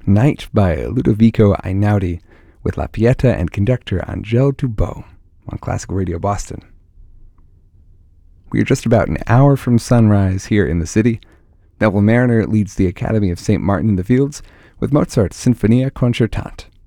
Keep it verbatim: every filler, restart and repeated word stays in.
Night by Ludovico Einaudi with La Pieta and conductor Angèle Dubot on Classical Radio Boston. We are just about an hour from sunrise here in the city. Neville Mariner leads the Academy of Saint Martin in the Fields with Mozart's Sinfonia Concertante.